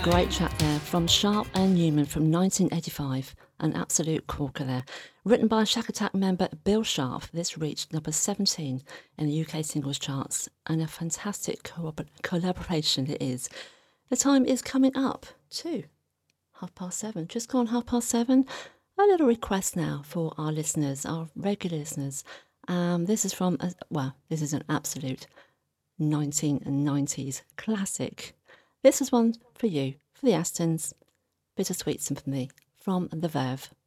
great track there from Sharp and Newman from 1985, an absolute corker there. Written by Shack Attack member Bill Sharp, this reached number 17 in the UK singles charts, and a fantastic collaboration it is. The time is coming up to 7:30, just gone 7:30. A little request now for our listeners, our regular listeners. This is from, this is an absolute 1990s classic. This is one for you, for the Astons, Bittersweet Symphony from The Verve.